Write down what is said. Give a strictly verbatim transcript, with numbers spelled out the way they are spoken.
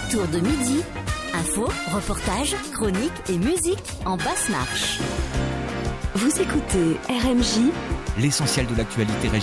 retour de midi. Infos, reportages, chroniques et musique en basse marche. Vous écoutez R M J, l'essentiel de l'actualité régionale.